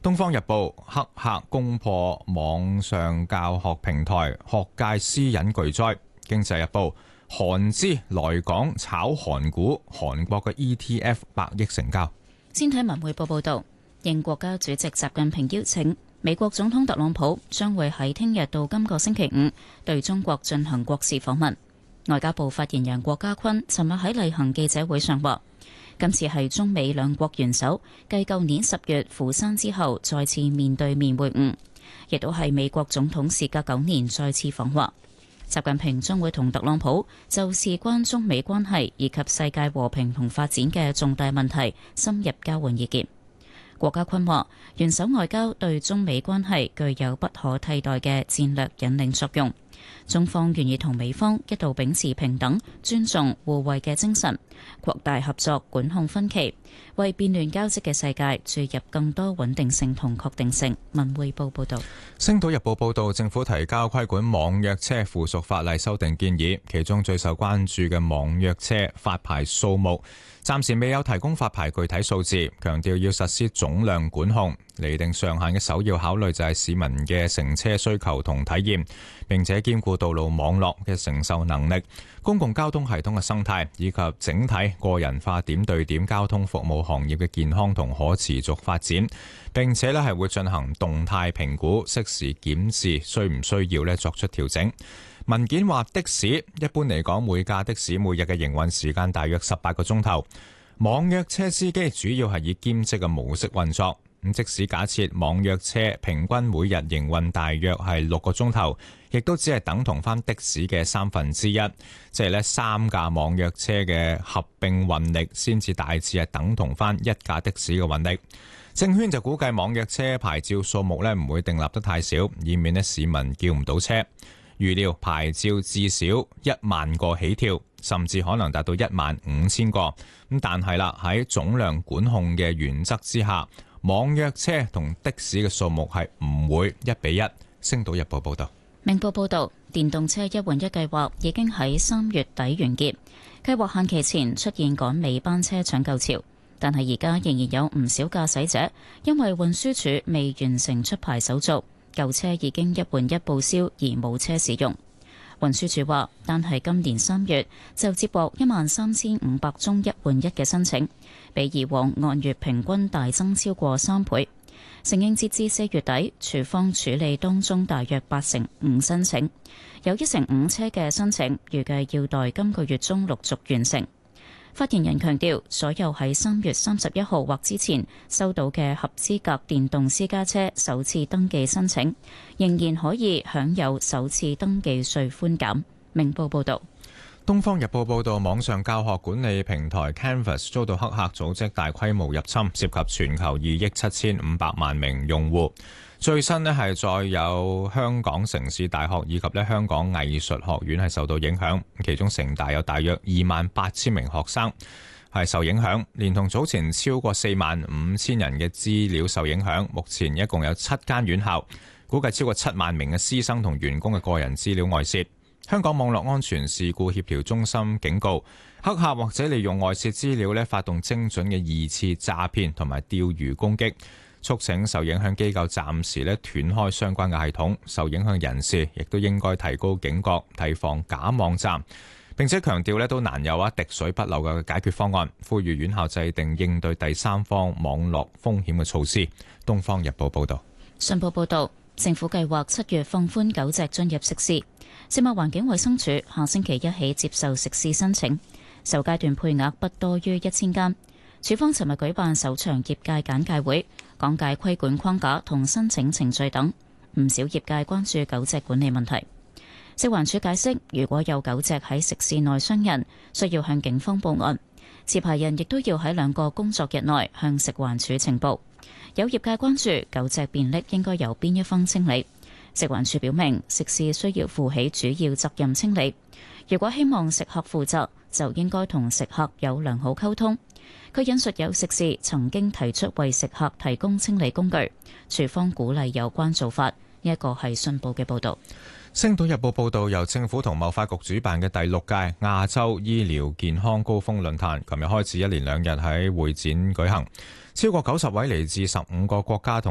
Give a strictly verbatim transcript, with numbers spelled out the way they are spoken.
東方日報黑客攻破網上教學平台，學界私隱巨災。經濟日報韓資來港炒韓股，韓國嘅 E T F 百億成交。 先睇文匯報報道，應國家主席習近平邀請，美國總統特朗普將會喺聽日到今個星期五對中國進行國事訪問。外交部發言人郭家坤尋日喺例行記者會上話，今次係中美兩國元首繼舊年十月釜山之後再次面對面會晤，亦都係美國總統時隔九年再次訪華。習近平將會同特朗普就事關中美關係以及世界和平同發展嘅重大問題深入交換意見。郭家坤話，元首外交對中美關係具有不可替代嘅戰略引領作用。中方願意同美方一道秉持平等、尊重、互惠嘅精神，擴大合作，管控分歧，為變亂交織嘅世界注入更多穩定性同確定性。文匯報報道。 星島日報報道，政府提交規管網約車附屬法例修訂建議，其中最受關注嘅網約車發牌數目，暫時未有提供發牌具體數字，強調要實施總量管控。釐定上限嘅首要考慮就係市民嘅乘車需求同體驗，並且兼顧道路網絡嘅承受能力、公共交通系統嘅生態以及整體個人化點對點交通服務行業嘅健康同可持續發展。並且咧係會進行動態評估，適時檢視需唔需要咧作出調整。文件話，的士一般嚟講，每架的士每日嘅營運時間大約十八個鐘頭。網約車司機主要係以兼職嘅模式運作。咁即使假設網約車平均每日營運大約係六個鐘頭，亦都只係等同翻的士嘅三分之一，即係咧三架網約車嘅合併運力先至大致係等同翻一架的士嘅運力。證券就估計網約車牌照數目咧唔會訂立得太少，以免咧市民叫唔到車。預料牌照至少一萬個起跳，甚至可能達到一萬五千個。咁但係啦，喺總量管控嘅原則之下，網約車同的士嘅數目係唔會一比一。星島日報報道。 明報報道，電動車一換一計劃已經喺三月底完結，計劃限期前出現趕尾班車搶購潮，但係而家仍然有唔少駕駛者因為運輸署未完成出牌手續，舊車已經一換一報銷而冇車使用。運輸署話，單係今年三月就接獲一萬三千五百宗一換一嘅申請，比以往按月平均大增超過三倍。承認截至四月底，署方處理當中大約八成五申請，有一成五車嘅申請預計要待今個月中陸續完成。發言人強調，所有喺三月三十一號或之前收到嘅合資格電動私家車首次登記申請，仍然可以享有首次登記稅寬減。明報報道。 東方日報報道，網上教學管理平台 Canvas 遭到黑客組織大規模入侵，涉及全球二億七千五百萬名用戶。最新呢係再有香港城市大學以及咧香港藝術學院係受到影響，其中城大有大約二萬八千名學生係受影響，連同早前超過四萬五千人嘅資料受影響。目前一共有七間院校，估計超過七萬名嘅師生同員工嘅個人資料外泄。香港網絡安全事故協調中心警告，黑客或者利用外泄資料咧發動精準嘅二次詐騙同埋釣魚攻擊。促請受影響機構暫時咧斷開相關嘅系統，受影響人士亦都應該提高警覺，提防假網站。並且強調咧都難有啊滴水不漏嘅解決方案，呼籲院校制定應對第三方網絡風險嘅措施。東方日報報道。 信報報道，政府計劃七月放寬狗隻進入食肆，食物環境衛生署下星期一起接受食肆申請，首階段配額不多於一千間。署方尋日舉辦首場業界簡介會，講解規管框架同申請程序等。唔少業界關注狗隻管理問題。食環署解釋，如果有狗隻喺食肆內傷人，需要向警方報案，持牌人亦都要喺兩個工作日內向食環署呈報。有業界關注狗隻便溺應該由邊一方清理，食環署表明食肆需要負起主要責任清理。如果希望食客負責，就應該同食客有良好溝通。佢引述有食肆曾經提出為食客提供清理工具，署方鼓勵有關做法。呢一個係信報嘅報導。 星島日報報導，由政府同貿發局主辦嘅第六屆亞洲醫療健康高峰論壇，琴日開始一連兩日喺會展舉行，超過九十位嚟自十五個國家同